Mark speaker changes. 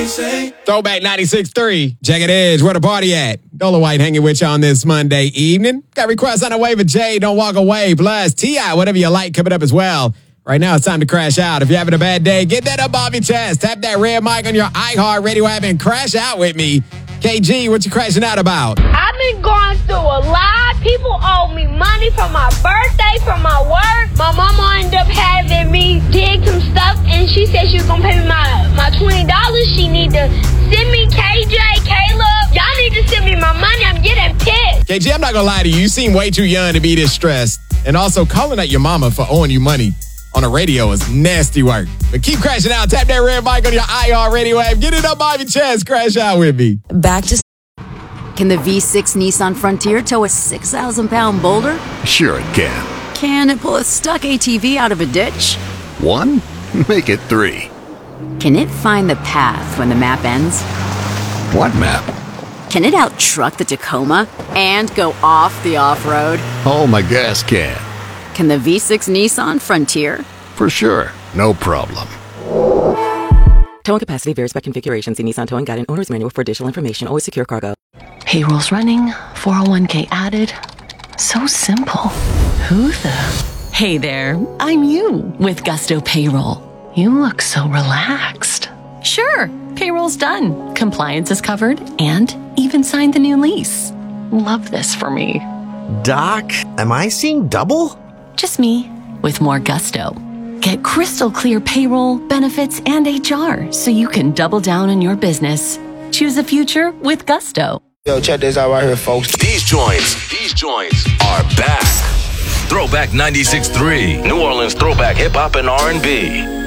Speaker 1: Throwback 96.3, Jagged Edge, where the party at? Dola White hanging with you on this Monday evening. Got requests on the way for Jay, Don't Walk Away, plus T.I., Whatever You Like, coming up as well. Right now, it's time to crash out. If you're having a bad day, get that up off your chest. Tap that red mic on your iHeart Radio app and crash out with me. KG, what you crashing out about?
Speaker 2: I've been going through a lot. People owe me money for my birthday, for my work. My mama ended up having me dig some stuff, and she said she was going to pay me my $20. She need to send me KJ, Caleb. Y'all need to send me my money. I'm getting pissed.
Speaker 1: KG, I'm not going to lie to you. You seem way too young to be this stressed. And also, calling out your mama for owing you money on the radio is nasty work. But keep crashing out. Tap that red mic on your iHeart Radio app. Get it up off your chest. Crash out with me.
Speaker 3: Back to... Can the V6 Nissan Frontier tow a 6,000-pound boulder?
Speaker 4: Sure it can.
Speaker 3: Can it pull a stuck ATV out of a ditch?
Speaker 4: 1? Make it 3.
Speaker 3: Can it find the path when the map ends?
Speaker 4: What map?
Speaker 3: Can it out-truck the Tacoma and go off the off-road?
Speaker 4: Oh, my gas can.
Speaker 3: Can the V6 Nissan Frontier?
Speaker 4: For sure. No problem.
Speaker 5: Towing capacity varies by configuration. See Nissan Towing Guide and Owner's Manual for additional information. Always secure cargo.
Speaker 6: Payroll's running, 401k added. So simple. Who the? Hey there, I'm you with Gusto Payroll. You look so relaxed. Sure, payroll's done. Compliance is covered and even signed the new lease. Love this for me.
Speaker 7: Doc, am I seeing double?
Speaker 6: Just me with more gusto. Get crystal clear payroll, benefits, and HR so you can double down on your business. Choose a future with Gusto.
Speaker 8: Yo, check this out right here, folks.
Speaker 9: These joints are back. Throwback 96.3, New Orleans throwback hip hop and R&B.